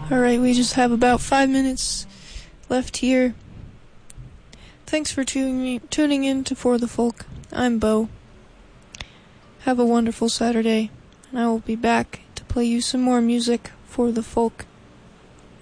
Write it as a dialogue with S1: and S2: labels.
S1: Alright, we just have about 5 minutes left here. Thanks for tuning in to For the Folk. I'm Bo. Have a wonderful Saturday, and I will be back to play you some more music for the folk.